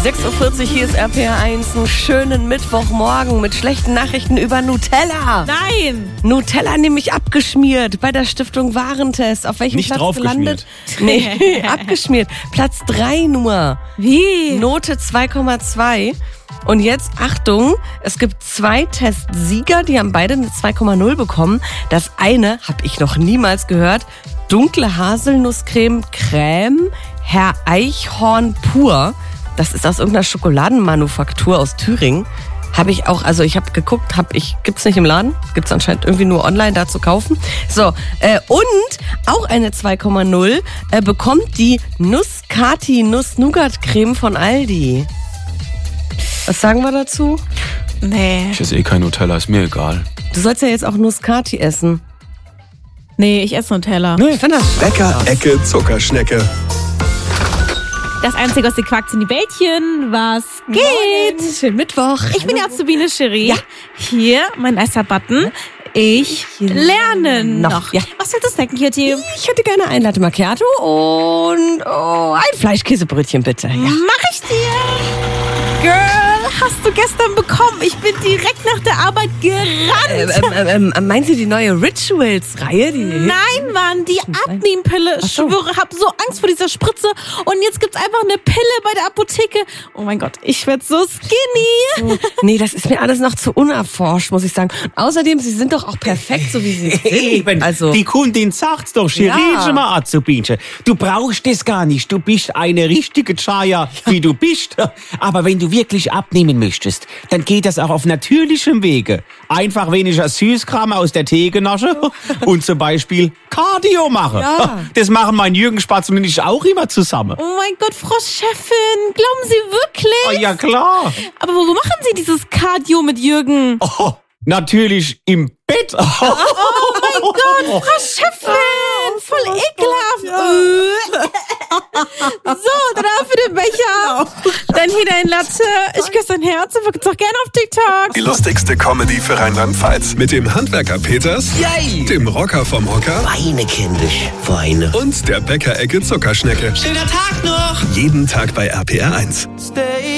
6.40 Uhr, hier ist RPR1. Einen schönen Mittwochmorgen mit schlechten Nachrichten über Nutella. Nein! Nutella nämlich abgeschmiert bei der Stiftung Warentest. Auf welchem Nicht Platz gelandet? Nee, abgeschmiert. Platz 3 nur. Wie? Note 2,2. Und jetzt, Achtung, es gibt 2 Testsieger, die haben beide eine 2,0 bekommen. Das eine, habe ich noch niemals gehört, dunkle Haselnusscreme Herr Eichhorn pur. Das ist aus irgendeiner Schokoladenmanufaktur aus Thüringen. Habe ich auch, also ich habe geguckt, gibt's nicht im Laden, gibt's anscheinend irgendwie nur online da zu kaufen. So, und auch eine 2,0 bekommt die Nuss-Kati Nuss-Nougat-Creme von Aldi. Was sagen wir dazu? Nee. Ich esse kein Nutella, ist mir egal. Du sollst ja jetzt auch Nuss-Kati essen. Nee, ich esse Nutella. Ich finde das Bäcker-Ecke Zuckerschnecke. Das Einzige, was ihr quackt, sind die Bällchen. Was geht? Schönen Mittwoch. Ich bin die Azubine Cherie. Ja. Hier, mein erster Button. Ich lerne noch. Ja. Was willst du snacken, Kitty? Ich hätte gerne ein Latte Macchiato und ein Fleischkäsebrötchen bitte. Ja. Mach ich dir. Girl, hast du gestern bekommen. Ich bin direkt nach der Arbeit gerannt. Meinen Sie die neue Rituals-Reihe? Nein, Mann, die Abnehmpille. Ach Ich so. schwöre, hab so Angst vor dieser Spritze. Und jetzt gibt's einfach eine Pille bei der Apotheke. Oh mein Gott, ich werd so skinny. Nee, das ist mir alles noch zu unerforscht, muss ich sagen. Außerdem, Sie sind doch auch perfekt, so wie Sie sind. Eben, Also, die Kundin sagt's doch, Cherie, mal Azubinchen. Du brauchst es gar nicht, du bist eine richtige Chaya, wie du bist. Aber wenn du wirklich abnehmen möchtest, dann geht das auch auf natürlichem Wege. Einfach weniger Süßkram aus der Tegenasche und zum Beispiel Cardio machen. Ja. Das machen mein Jürgen Spatz und ich auch immer zusammen. Oh mein Gott, Frau Chefin, glauben Sie wirklich? Oh, ja klar. Aber wo machen Sie dieses Cardio mit Jürgen? Oh, natürlich im Bett. Oh mein Gott, Frau Chefin, voll ekelhaft. So, dann für den Becher. Dann hier dein Latte. Ich küsse dein Herz und guck's auch gerne auf TikTok. Die lustigste Comedy für Rheinland-Pfalz. Mit dem Handwerker Peters, Yay! dem Rocker vom Hocker Weine, kindisch, Weine. und der Bäcker-Ecke Zuckerschnecke. Schöner Tag noch! Jeden Tag bei RPR1.